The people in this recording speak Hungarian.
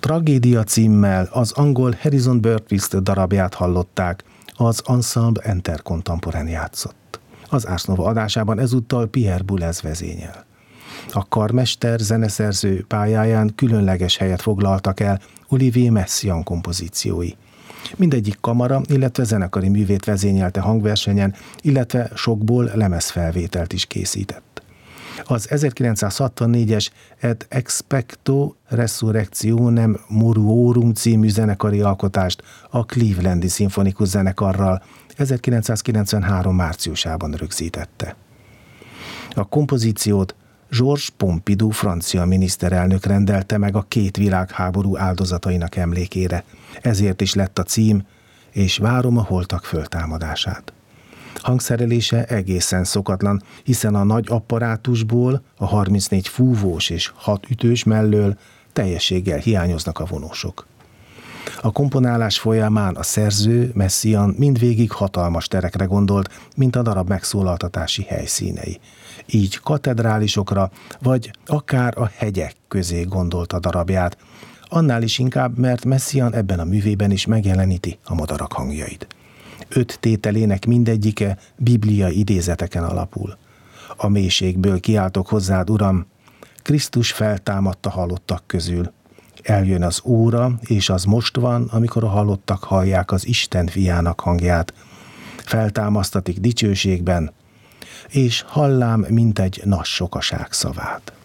Tragédia címmel az angol Harrison Berkowitz darabját hallották, az Ensemble Intercontemporain játszott. Az Ars Nova adásában ezúttal Pierre Boulez vezényel. A karmester zeneszerző pályáján különleges helyet foglaltak el Olivier Messiaen kompozíciói. Mindegyik kamara, illetve zenekari művét vezényelte hangversenyen, illetve sokból lemezfelvételt is készített. Az 1964-es Et expecto resurrectionem moruorum című zenekari alkotást a Clevelandi Szimfonikus Zenekarral 1993. márciusában rögzítette. A kompozíciót Georges Pompidou francia miniszterelnök rendelte meg a két világháború áldozatainak emlékére. Ezért is lett a cím, és várom a holtak föltámadását. Hangszerelése egészen szokatlan, hiszen a nagy apparátusból, a 34 fúvós és 6 ütős mellől teljességgel hiányoznak a vonósok. A komponálás folyamán a szerző, Messiaen mindvégig hatalmas terekre gondolt, mint a darab megszólaltatási helyszínei. Így katedrálisokra, vagy akár a hegyek közé gondolt a darabját, annál is inkább, mert Messiaen ebben a művében is megjeleníti a madarak hangjait. 5 tételének mindegyike bibliai idézeteken alapul. A mélységből kiáltok hozzád, Uram, Krisztus feltámadt a halottak közül. Eljön az óra, és az most van, amikor a halottak hallják az Isten fiának hangját. Feltámasztatik dicsőségben, és hallám mintegy nagy sokaság szavát.